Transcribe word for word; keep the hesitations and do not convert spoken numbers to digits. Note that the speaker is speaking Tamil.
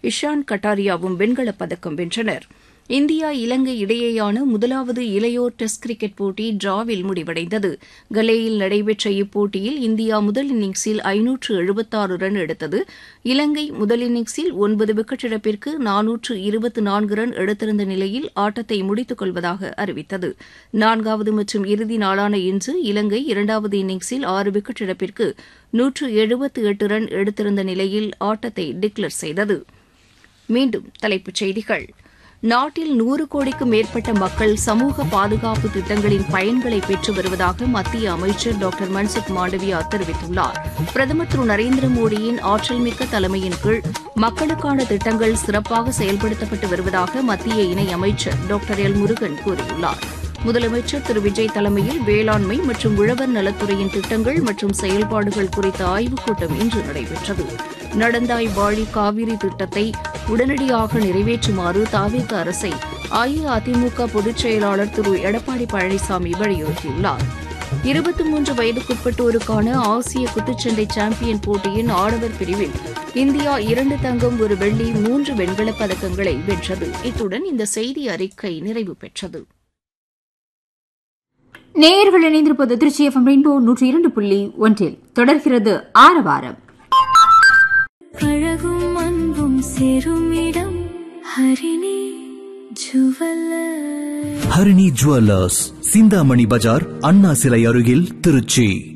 இஷான் கட்டாரியாவும் வெண்கலப் பதக்கம் வென்றனர். இந்தியா இலங்கை இடையேயான முதலாவது இளையோர் டெஸ்ட் கிரிக்கெட் போட்டி டிராவில் முடிவடைந்தது. கலேயில் நடைபெற்ற இப்போட்டியில் இந்தியா முதல் இன்னிங்ஸில் ஐநூற்று எழுபத்தாறு ரன் எடுத்தது. இலங்கை முதல் இன்னிங்ஸில் ஒன்பது விக்கெட் இழப்பிற்கு நானூற்று இருபத்து நான்கு ரன் எடுத்திருந்த நிலையில் ஆட்டத்தை முடித்துக் கொள்வதாக அறிவித்தது. நான்காவது மற்றும் இறுதி நாளான இன்று இலங்கை இரண்டாவது இன்னிங்ஸில் ஆறு விக்கெட் இழப்பிற்கு நூற்று எழுபத்து எட்டு ரன் எடுத்திருந்த நிலையில் ஆட்டத்தை டிக்ளேர் செய்தது. மீண்டும் தலைப்புச் செய்திகள். நாட்டில் நூறு கோடிக்கும் மேற்பட்ட மக்கள் சமூக பாதுகாப்பு திட்டங்களின் பயன்களை பெற்று வருவதாக மத்திய அமைச்சர் டாக்டர் மன்சுக் மாண்டவியா தெரிவித்துள்ளார். பிரதமர் திரு நரேந்திர மோடியின் ஆற்றல்மிக்க தலைமையின் கீழ் மக்களுக்கான திட்டங்கள் சிறப்பாக செயல்படுத்தப்பட்டு வருவதாக மத்திய இணையமைச்சர் டாக்டர் எல் முருகன் கூறியுள்ளார். முதலமைச்சர் திரு விஜய் தலைமையில் வேளாண்மை மற்றும் உழவர் நலத்துறையின் திட்டங்கள் மற்றும் செயல்பாடுகள் குறித்த ஆய்வுக் கூட்டம் இன்று நடைபெற்றது. நடந்தாய் வாழி காவிரி திட்டத்தை உடனடியாக நிறைவேற்றுமாறு தாவேக அரசை அஇஅதிமுக பொதுச் செயலாளர் திரு எடப்பாடி பழனிசாமி வலியுறுத்தியுள்ளார். இருபத்தி மூன்று வயதுக்குட்பட்டோருக்கான ஆசிய குத்துச்சண்டை சாம்பியன் போட்டியின் ஆடவர் பிரிவில் இந்தியா இரண்டு தங்கம் ஒரு வெள்ளி மூன்று வெண்கலப் பதக்கங்களை வென்றது. இத்துடன் இந்த செய்தி அறிக்கை நிறைவு பெற்றது. நேயர்கள் இணைந்திருப்பது திருச்சி எஃப்எம் ரெயின்போ நூற்றி இரண்டு புள்ளி ஒன்றில் தொடர்கிறது ஆரவாரம். அழகும் அன்பும் சேரும் இடம் ஹரிணி ஜுவல்லர்ஸ். ஹரிணி ஜுவல்லர்ஸ், சிந்தாமணி பஜார், அண்ணா சிலை அருகில், திருச்சி.